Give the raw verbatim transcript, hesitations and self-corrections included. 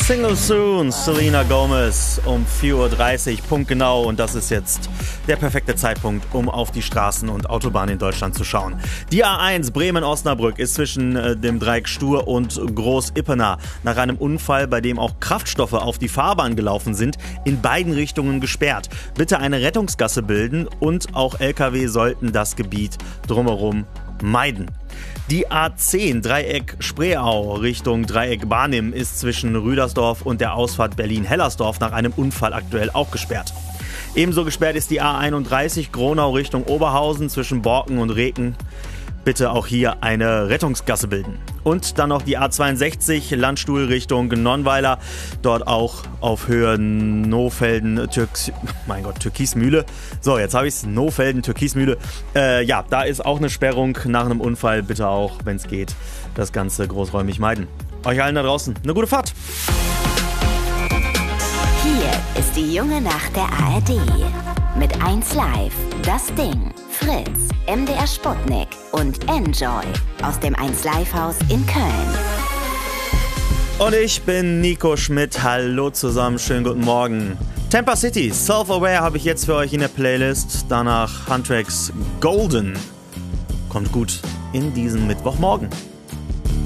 Single Soon, Selena Gomez um vier Uhr dreißig, Punkt genau. Und das ist jetzt der perfekte Zeitpunkt, um auf die Straßen und Autobahnen in Deutschland zu schauen. Die A eins Bremen-Osnabrück ist zwischen äh, dem Dreieck Stur und Groß-Ippener nach einem Unfall, bei dem auch Kraftstoffe auf die Fahrbahn gelaufen sind, in beiden Richtungen gesperrt. Bitte eine Rettungsgasse bilden und auch L K W sollten das Gebiet drumherum meiden. Die A zehn Dreieck Spreeau Richtung Dreieck Barnim ist zwischen Rüdersdorf und der Ausfahrt Berlin-Hellersdorf nach einem Unfall aktuell auch gesperrt. Ebenso gesperrt ist die A einunddreißig Gronau Richtung Oberhausen zwischen Borken und Reken. Bitte auch hier eine Rettungsgasse bilden. Und dann noch die A zweiundsechzig Landstuhl Richtung Nonnweiler. Dort auch auf Höhe Nohfelden, Türks, mein Gott, Türkismühle. So, jetzt habe ich es. Nohfelden, Türkismühle. Äh, ja, da ist auch eine Sperrung nach einem Unfall. Bitte auch, wenn es geht, das Ganze großräumig meiden. Euch allen da draußen eine gute Fahrt. Hier ist die junge Nacht der A R D. Mit eins Live, das Ding, Fritz, M D R Sputnik und Enjoy aus dem eins Live Haus in Köln. Und ich bin Nico Schmidt. Hallo zusammen, schönen guten Morgen. Tampa City, Self-Aware habe ich jetzt für euch in der Playlist. Danach Huntrix Golden. Kommt gut in diesen Mittwochmorgen.